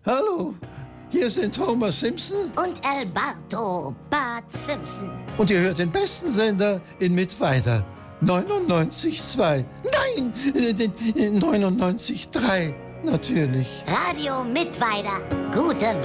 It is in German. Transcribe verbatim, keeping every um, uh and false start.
Hallo, hier sind Homer Simpson und Alberto Bart Simpson. und ihr hört den besten Sender in Mittweida. neunundneunzig Komma zwei. Nein, äh, den neunundneunzig Komma drei natürlich. Radio Mittweida. Gute